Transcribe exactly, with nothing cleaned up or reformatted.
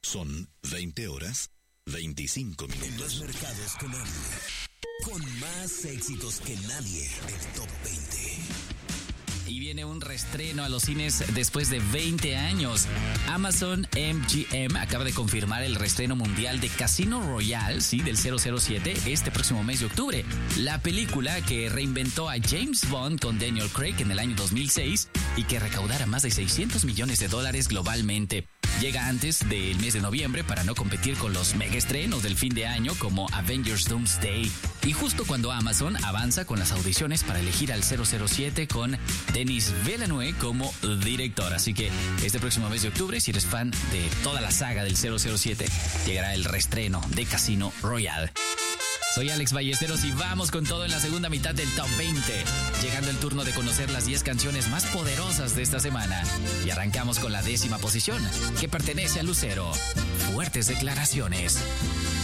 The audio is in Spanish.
Son veinte horas, veinticinco minutos. Con más mercados que nadie. Con más éxitos que nadie. El Top veinte. Y viene un reestreno a los cines después de veinte años. Amazon M G M acaba de confirmar el reestreno mundial de Casino Royale, sí, del cero cero siete, este próximo mes de octubre. La película que reinventó a James Bond con Daniel Craig en el año dos mil seis y que recaudara más de seiscientos millones de dólares globalmente. Llega antes del mes de noviembre para no competir con los megaestrenos del fin de año como Avengers Doomsday. Y justo cuando Amazon avanza con las audiciones para elegir al cero cero siete con Denis Villeneuve como director. Así que este próximo mes de octubre, si eres fan de toda la saga del cero cero siete, llegará el reestreno de Casino Royale. Soy Alex Ballesteros y vamos con todo en la segunda mitad del Top veinte. Llegando el turno de conocer las diez canciones más poderosas de esta semana. Y arrancamos con la décima posición, que pertenece a Lucero. Fuertes declaraciones.